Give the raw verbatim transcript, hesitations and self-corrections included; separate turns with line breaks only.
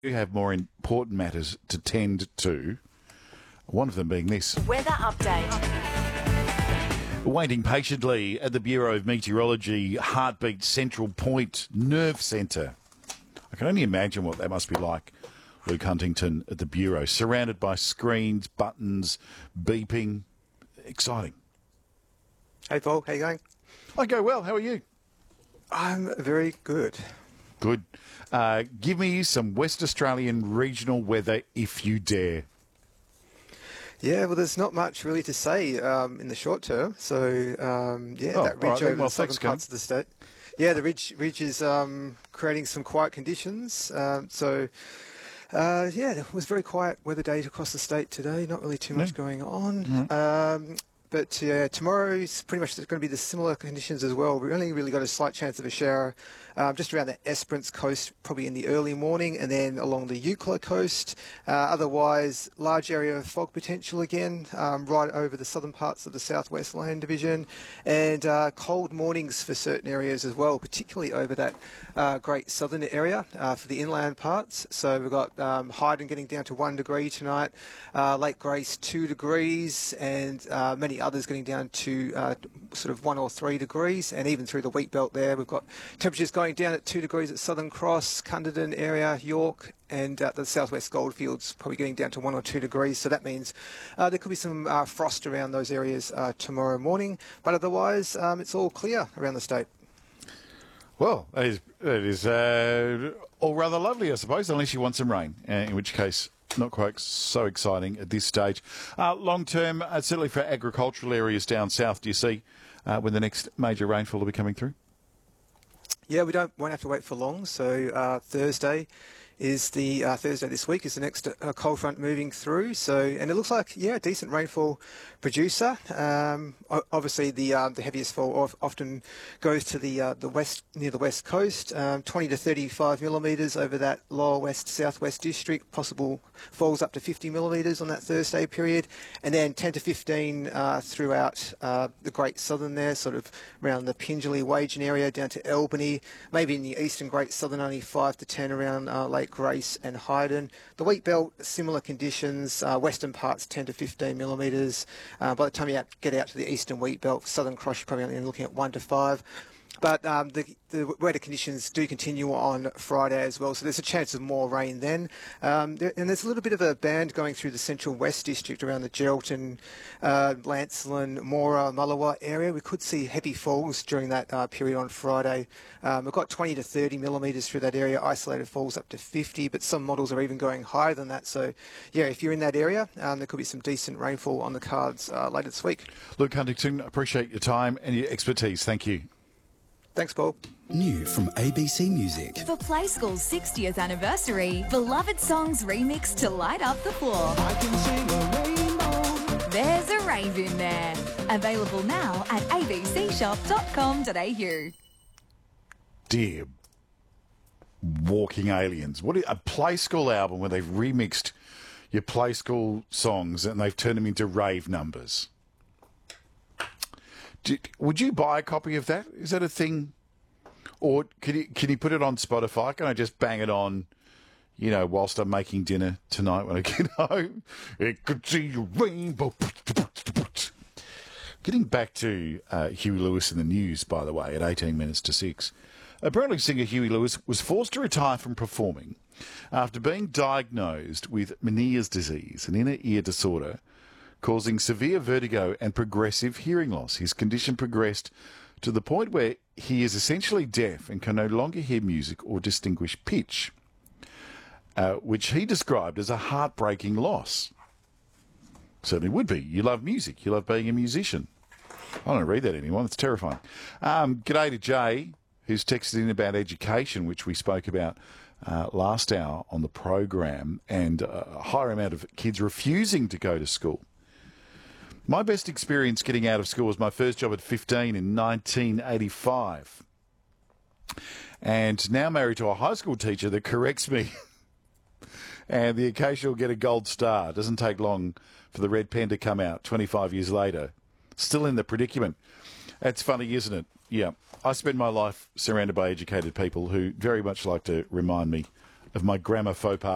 do have more important matters to tend to, one of them being this.
Weather update.
Waiting patiently at the Bureau of Meteorology Heartbeat Central Point Nerve Centre. I can only imagine what that must be like, Luke Huntington at the Bureau, surrounded by screens, buttons, beeping. Exciting.
Hey, Paul, how you going?
I go well. How are you?
I'm very good.
Good. Uh, give me some West Australian regional weather if you dare.
Yeah, well, there's not much really to say um, in the short term. So, um, yeah,
Oh,
that ridge
all right, then.
over
Well,
the southern
thanks, Cam.
parts of the state. Yeah, the ridge ridge is um, creating some quiet conditions. Um, so, uh, yeah, it was very quiet weather day across the state today. Not really too much
Yeah.
going on.
Mhm.
Um, But uh, tomorrow's pretty much going to be the similar conditions as well. We've only really got a slight chance of a shower um, just around the Esperance coast, probably in the early morning, and then along the Eucla coast. Uh, otherwise, large area of fog potential again, um, right over the southern parts of the Southwest Land Division, and uh, cold mornings for certain areas as well, particularly over that uh, great southern area uh, for the inland parts. So we've got um, Hyden getting down to one degree tonight, uh, Lake Grace two degrees, and uh, many others getting down to uh, sort of one or three degrees, and even through the wheat belt there, we've got temperatures going down at two degrees at Southern Cross, Cunderdin area, York, and uh, the southwest Goldfields probably getting down to one or two degrees. So that means uh, there could be some uh, frost around those areas uh, tomorrow morning, but otherwise um, it's all clear around the state.
Well, that is, that is uh, all rather lovely, I suppose, unless you want some rain, uh, in which case not quite so exciting at this stage. Uh, long term, uh, certainly for agricultural areas down south, do you see uh, when the next major rainfall will be coming through?
Yeah, we don't won't have to wait for long. So uh, Thursday is the uh, Thursday this week is the next uh, cold front moving through. So and it looks like yeah, decent rainfall producer. Um, o- obviously, the uh, the heaviest fall of, often goes to the uh, the west near the west coast. Um, twenty to thirty-five millimetres over that lower west southwest district. Possible falls up to fifty millimetres on that Thursday period, and then ten to fifteen uh, throughout uh, the Great Southern there, sort of around the Pingelly, Wagen area down to Albany. Maybe in the eastern Great Southern, only five to ten around uh, Lake Grace and Hyden. The wheat belt, similar conditions. Uh, western parts ten to fifteen millimetres. Uh, by the time you out, get out to the eastern wheat belt, Southern Cross, you're probably only looking at one to five. But um, the, the weather conditions do continue on Friday as well, so there's a chance of more rain then. Um, there, and there's a little bit of a band going through the central west district around the Geraldton, uh, Lancelin, Mora, Mullawa area. We could see heavy falls during that uh, period on Friday. Um, we've got twenty to thirty millimetres through that area, isolated falls up to fifty, but some models are even going higher than that. So, yeah, if you're in that area, um, there could be some decent rainfall on the cards uh, later this week.
Luke Huntington, appreciate your time and your expertise. Thank you.
Thanks, Paul.
New from A B C Music.
For Play School's sixtieth anniversary, beloved songs remixed to light up the floor.
I can sing a rainbow.
There's a rave in there. Available now at a b c shop dot com dot a u.
Dear walking aliens. What is, a Play School album where they've remixed your Play School songs and they've turned them into rave numbers. Do, would you buy a copy of that? Is that a thing? Or can you, can you put it on Spotify? Can I just bang it on, you know, whilst I'm making dinner tonight when I get home? It could see a rainbow. Getting back to uh, Huey Lewis in the news, by the way, at eighteen minutes to six. Apparently singer Huey Lewis was forced to retire from performing after being diagnosed with Meniere's disease, an inner ear disorder causing severe vertigo and progressive hearing loss. His condition progressed to the point where he is essentially deaf and can no longer hear music or distinguish pitch, uh, which he described as a heartbreaking loss. Certainly would be. You love music. You love being a musician. I don't read that anymore. It's terrifying. Um, g'day to Jay, who's texted in about education, which we spoke about uh, last hour on the program, and a higher amount of kids refusing to go to school. My best experience getting out of school was my first job at fifteen in nineteen eighty-five. And now married to a high school teacher that corrects me. And the occasional get a gold star. It doesn't take long for the red pen to come out twenty-five years later. Still in the predicament. That's funny, isn't it? Yeah. I spend my life surrounded by educated people who very much like to remind me of my grammar faux pas.